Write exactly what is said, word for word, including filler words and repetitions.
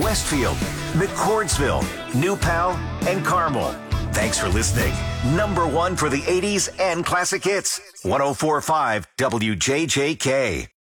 Westfield, McCordsville, New Pal, and Carmel. Thanks for listening. Number one for the eighties and classic hits. one oh four point five W J J K.